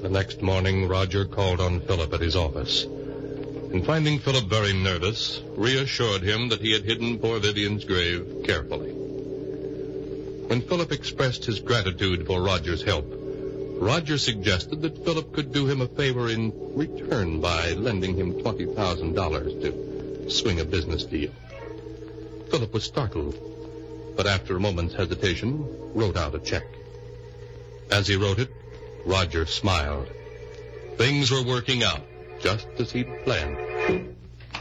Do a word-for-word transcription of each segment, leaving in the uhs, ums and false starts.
The next morning, Roger called on Philip at his office. And finding Philip very nervous, reassured him that he had hidden poor Vivian's grave carefully. When Philip expressed his gratitude for Roger's help, Roger suggested that Philip could do him a favor in return by lending him twenty thousand dollars to swing a business deal. Philip was startled, but after a moment's hesitation, wrote out a check. As he wrote it, Roger smiled. Things were working out just as he'd planned.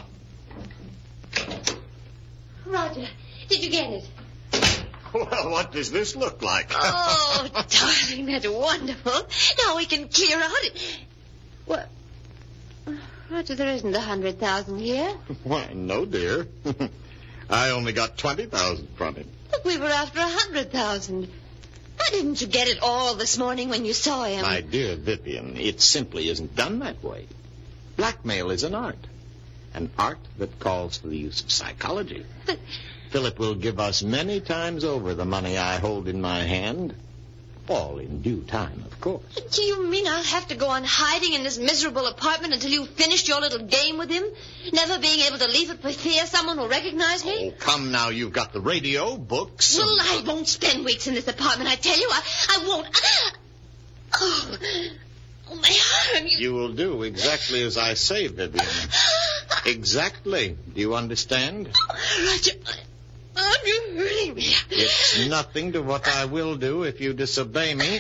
Roger, did you get it? Well, what does this look like? Oh, darling, that's wonderful. Now we can clear out. What? Roger, there isn't a hundred thousand here. Why, no, dear. I only got twenty thousand from him. But we were after a hundred thousand. Why didn't you get it all this morning when you saw him? My dear Vivian, it simply isn't done that way. Blackmail is an art. An art that calls for the use of psychology. But Philip will give us many times over the money I hold in my hand. All in due time, of course. do you mean I'll have to go on hiding in this miserable apartment until you've finished your little game with him? Never being able to leave it for fear someone will recognize me? Oh, come now. You've got the radio, books. Well, and... I won't spend weeks in this apartment, I tell you. I, I won't. Oh, oh, my arm. You... you will do exactly as I say, Vivian. Exactly. Do you understand? Oh, Roger, oh, you're hurting me. It's nothing to what I will do if you disobey me.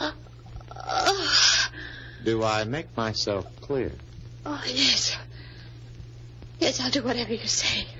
Oh. Do I make myself clear? Oh, yes. Yes, I'll do whatever you say.